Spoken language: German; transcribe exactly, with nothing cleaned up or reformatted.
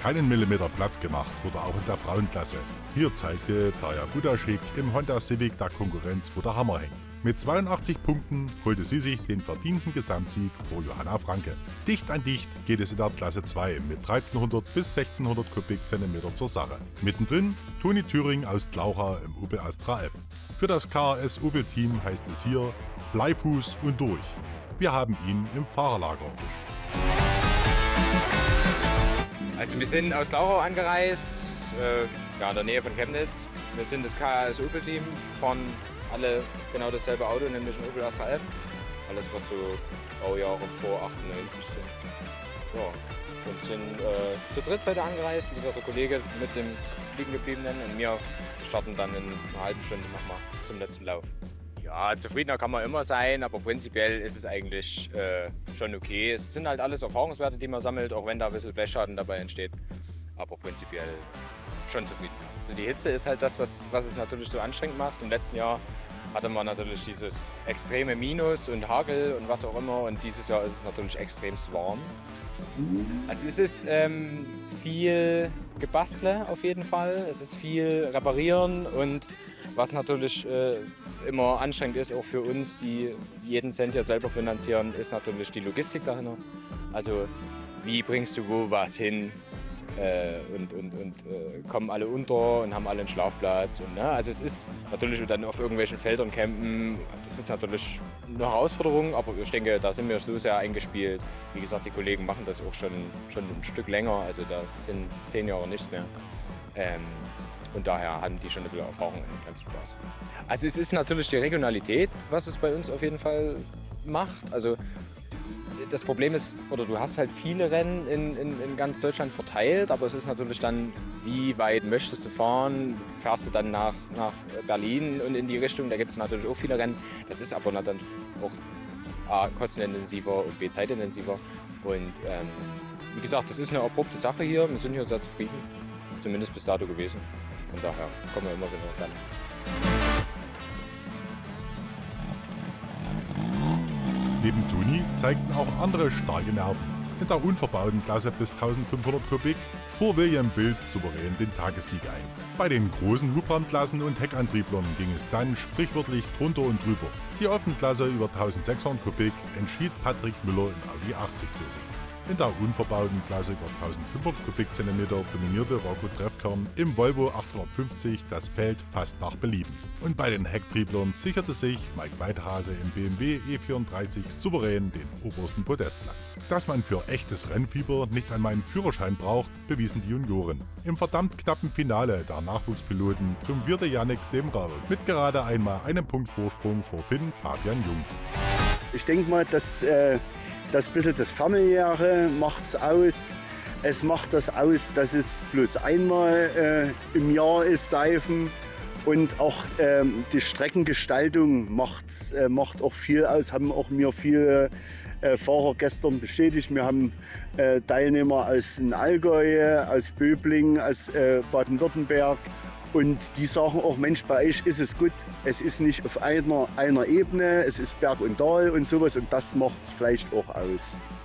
keinen Millimeter Platz gemacht wurde auch in der Frauenklasse. Hier zeigte Tarja Budaschik im Honda Civic der Konkurrenz, wo der Hammer hängt. Mit zweiundachtzig Punkten holte sie sich den verdienten Gesamtsieg vor Johanna Franke. Dicht an dicht geht es in der Klasse zwei mit dreizehnhundert bis sechzehnhundert Kubikzentimeter zur Sache. Mittendrin Toni Thüring aus Glaucha im Opel Astra F. Für das K R S Opel Team heißt es hier Bleifuß und durch. Wir haben ihn im Fahrerlager erwischt. Also wir sind aus Glauchau angereist, das ist äh, ja, in der Nähe von Chemnitz. Wir sind das K R S Opel Team, fahren alle genau dasselbe Auto, nämlich ein Opel Astra F. Alles was so Baujahre vor achtundneunzig sind. Ja, und sind äh, zu dritt heute angereist, wie gesagt der Kollege mit dem Liegengebliebenen und wir starten dann in einer halben Stunde nochmal zum letzten Lauf. Ja, zufriedener kann man immer sein, aber prinzipiell ist es eigentlich äh, schon okay. Es sind halt alles Erfahrungswerte, die man sammelt, auch wenn da ein bisschen Blechschaden dabei entsteht. Aber prinzipiell schon zufrieden. Also die Hitze ist halt das, was, was es natürlich so anstrengend macht. Im letzten Jahr hatte man natürlich dieses extreme Minus und Hagel und was auch immer. Und dieses Jahr ist es natürlich extremst warm. Also es ist ähm, viel Gebastle auf jeden Fall. Es ist viel Reparieren und was natürlich äh, immer anstrengend ist, auch für uns, die jeden Cent ja selber finanzieren, ist natürlich die Logistik dahinter. Also wie bringst du wo was hin äh, und, und, und äh, kommen alle unter und haben alle einen Schlafplatz. Und, ne? Also es ist natürlich dann auf irgendwelchen Feldern campen, das ist natürlich eine Herausforderung, aber ich denke, da sind wir so sehr eingespielt. Wie gesagt, die Kollegen machen das auch schon, schon ein Stück länger, also da sind zehn Jahre nichts mehr. Ähm, Und daher haben die schon eine gute Erfahrung und ganz Spaß. Also es ist natürlich die Regionalität, was es bei uns auf jeden Fall macht. Also das Problem ist, oder du hast halt viele Rennen in, in, in ganz Deutschland verteilt, aber es ist natürlich dann, wie weit möchtest du fahren? Fährst du dann nach, nach Berlin und in die Richtung, da gibt es natürlich auch viele Rennen. Das ist aber dann auch A, kostenintensiver und B, zeitintensiver. Und ähm, wie gesagt, das ist eine abrupte Sache hier. Wir sind hier sehr zufrieden, zumindest bis dato gewesen. Von daher kommen wir immer wieder dann. Neben Toni zeigten auch andere starke Nerven. In der unverbauten Klasse bis eintausendfünfhundert Kubik fuhr William Bilz souverän den Tagessieg ein. Bei den großen Hubraumklassen und Heckantrieblern ging es dann sprichwörtlich drunter und drüber. Die Offenklasse über eintausendsechshundert Kubik entschied Patrick Müller im Audi achtzig für sich. In der unverbauten Klasse über eintausendfünfhundert Kubikzentimeter dominierte Rocco Trefkern im Volvo achthundertfünfzig das Feld fast nach Belieben. Und bei den Hecktrieblern sicherte sich Mike Weidhase im B M W E vierunddreißig souverän den obersten Podestplatz. Dass man für echtes Rennfieber nicht einmal einen Führerschein braucht, bewiesen die Junioren. Im verdammt knappen Finale der Nachwuchspiloten triumphierte Yannick Semrau mit gerade einmal einem Punkt Vorsprung vor Finn Fabian Jung. Ich denke mal, dass äh Das bisschen das Familiäre macht es aus. Es macht das aus, dass es bloß einmal äh, im Jahr ist, Seifen. Und auch ähm, die Streckengestaltung macht's, äh, macht auch viel aus. Haben auch mir viele äh, Fahrer gestern bestätigt. Wir haben äh, Teilnehmer aus dem Allgäu, aus Böblingen, aus äh, Baden-Württemberg. Und die sagen auch, Mensch, bei euch ist es gut, es ist nicht auf einer, einer Ebene, es ist Berg und Tal und sowas und das macht es vielleicht auch aus.